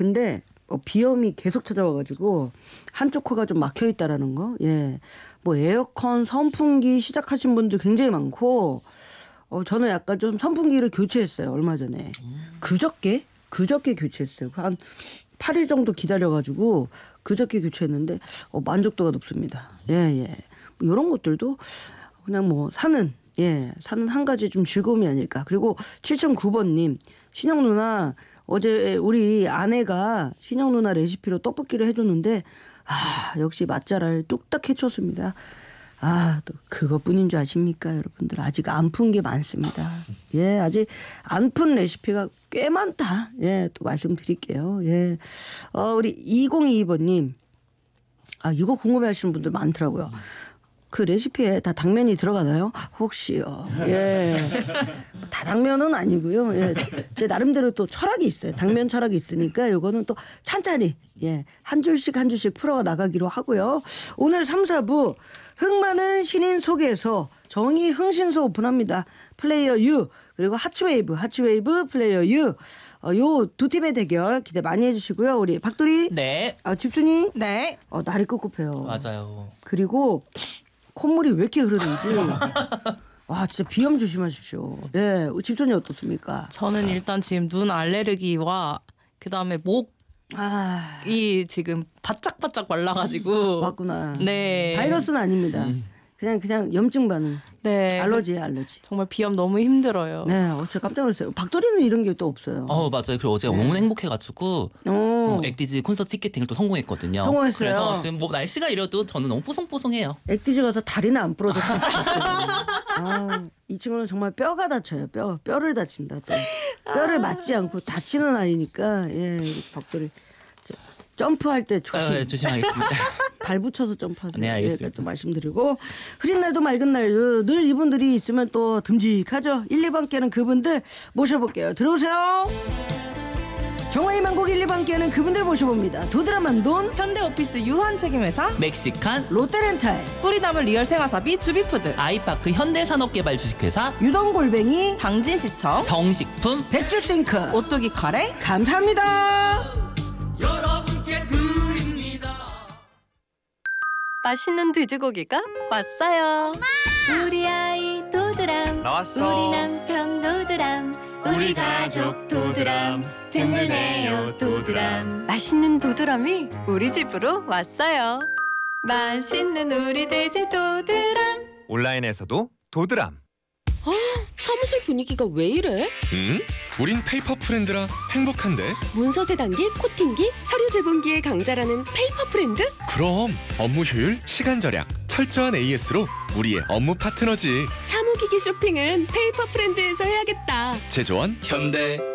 근데 비염이 계속 찾아와가지고 한쪽 코가 좀 막혀 있다라는 거. 예. 뭐 에어컨, 선풍기 시작하신 분들 굉장히 많고 저는 약간 좀 선풍기를 교체했어요. 얼마 전에. 그저께 교체했어요. 한 8일 정도 기다려가지고 그저께 교체했는데 만족도가 높습니다. 예. 뭐 이런 것들도 그냥 뭐 사는 한 가지 좀 즐거움이 아닐까. 그리고 7009번님 신영 누나 어제 우리 아내가 신영 누나 레시피로 떡볶이를 해줬는데 역시 맛잘알 뚝딱 해줬습니다. 또 그것뿐인 줄 아십니까 여러분들. 아직 안 푼 게 많습니다. 예, 아직 안 푼 레시피가 꽤 많다. 예, 또 말씀드릴게요. 예, 우리 2022번님 이거 궁금해하시는 분들 많더라고요. 그 레시피에 다 당면이 들어가나요? 혹시요. 예. 다 당면은 아니고요. 예. 제 나름대로 또 철학이 있어요. 당면 철학이 있으니까 이거는 또 찬찬히 한 줄씩 풀어 나가기로 하고요. 오늘 3, 4부 흥 많은 신인 소개에서 정의 흥신소 오픈합니다. 플레이어 U 그리고 하츠웨이브 플레이어 U 요 두 팀의 대결 기대 많이 해주시고요. 우리 박돌이 네. 집순이 네. 날이 꿉꿉해요. 맞아요. 그리고 콧물이 왜 이렇게 흐르는지 진짜 비염 조심하십시오. 예, 집순이 어떻습니까? 저는 일단 지금 눈 알레르기와 그다음에 목이 지금 바짝바짝 말라가지고 왔구나. 네. 바이러스는 아닙니다. 그냥 염증 반응. 네. 알러지. 정말 비염 너무 힘들어요. 네, 진짜 깜짝 놀랐어요. 박돌이는 이런 게 또 없어요. 맞아요. 그리고 어제 너무 행복해가지고 액디즈 콘서트 티켓팅을 또 성공했거든요. 성공했어요. 그래서 지금 뭐 날씨가 이래도 저는 너무 뽀송뽀송해요. 액디즈 가서 다리는 안 부러졌으면 좋겠거든요. 이 친구는 정말 뼈가 다쳐요. 뼈를 다친다. 또 뼈를 맞지 않고 다치는 아이니까 우리 박돌이 점프할 때 조심. 조심하겠습니다. 발 붙여서 점프하세요. 네, 알겠습니다. 또 말씀드리고 흐린 날도 맑은 날도 늘 이분들이 있으면 또 듬직하죠. 1, 2번께는 그분들 모셔볼게요. 들어오세요. 정화의 만곡 1, 2번께는 그분들 모셔봅니다. 도드라만돈 현대오피스 유한책임회사 멕시칸 롯데렌탈 뿌리나물 리얼 생활사비 주비푸드 아이파크 현대산업개발 주식회사 유동골뱅이 당진시청 정식품 백주싱크 오뚜기 카레 감사합니다. 여러분께 드립니다. 맛있는 돼지고기가 왔어요. 엄마! 우리 아이 도드람 나왔어. 우리 남편 도드람 우리 가족 도드람 든든해요 도드람. 맛있는 도드람이 우리 집으로 왔어요. 맛있는 우리 돼지 도드람. 온라인에서도 도드람. 사무실 분위기가 왜 이래? 우린 페이퍼 프렌드라 행복한데? 문서 세단기, 코팅기, 서류 제본기의 강자라는 페이퍼 프렌드? 그럼 업무 효율, 시간 절약, 철저한 AS로 우리의 업무 파트너지. 사무기기 쇼핑은 페이퍼 프렌드에서 해야겠다. 제조원 현대